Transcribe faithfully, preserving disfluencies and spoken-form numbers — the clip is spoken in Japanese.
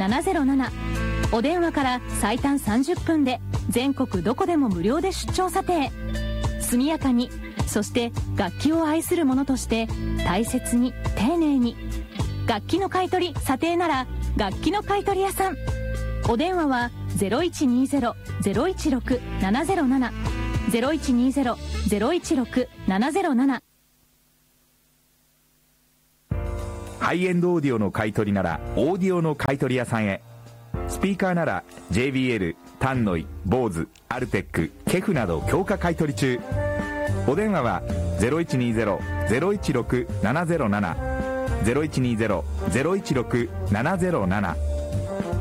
ななゼロなな。お電話から最短さんじゅっぷんで全国どこでも無料で出張査定。速やかに、そして楽器を愛する者として大切に丁寧に。楽器の買い取り査定なら楽器の買い取り屋さん。お電話は ゼロいちにゼロ ゼロいちろく ななゼロなな ゼロいちにゼロ ゼロいちろく ななゼロなな。 ハイエンドオーディオの買い取りならオーディオの買い取り屋さんへ。スピーカーなら ジェイビーエル、タンノイ、ボーズ、アルテック、ケフなど強化買い取り中。お電話は ゼロいちにゼロ ゼロいちろく ななゼロなな ゼロいちにゼロ ゼロいちろく ななゼロなな。